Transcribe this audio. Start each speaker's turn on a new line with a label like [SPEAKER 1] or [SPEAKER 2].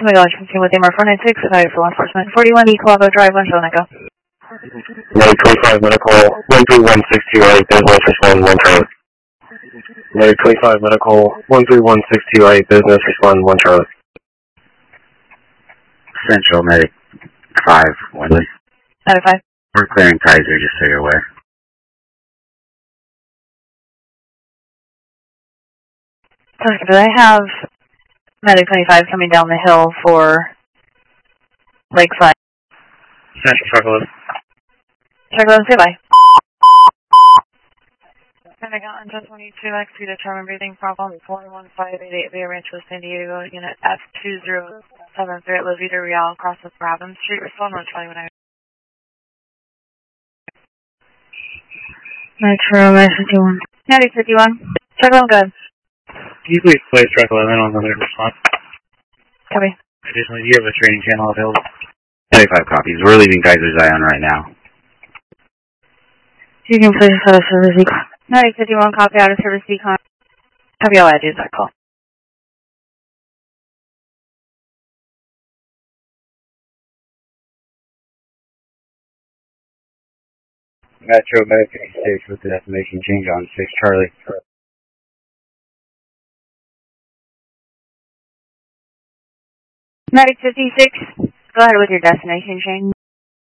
[SPEAKER 1] Oh my gosh, continue with AMR 496, value for law enforcement. 41 E Colabo Drive, Winchell, Echo.
[SPEAKER 2] 25 medical, 131628, business, respond 1 Charlie. 25 medical, 131628, business, respond 1 Charlie.
[SPEAKER 3] Central Medic 5, Wendley.
[SPEAKER 1] 95.
[SPEAKER 3] We're clearing Kaiser, just so you're aware.
[SPEAKER 1] Did I have Medic 25 coming down the hill for Lakeside?
[SPEAKER 2] Central Chocolate.
[SPEAKER 1] Chocolate, say bye. Medic on 1022XP, determined breathing problem, 41588 Via Rancho, San Diego, unit F2073 at La Vida Real, across with Robin Street. Respond, I'll tell you when I... Metro, Med 51. Medic 51. Chocolate, good.
[SPEAKER 2] Can you please place track 11 on the medical response?
[SPEAKER 1] Copy.
[SPEAKER 2] Additionally, do you have a training channel available?
[SPEAKER 3] 95 copies. We're leaving Kaiser Zion right now.
[SPEAKER 1] You can please set a service decon. 9051, copy out of service decon. Copy all I do is that call.
[SPEAKER 3] Metro Medic 56 with the destination change on 6 Charlie.
[SPEAKER 1] Medic 56, go ahead with your destination change.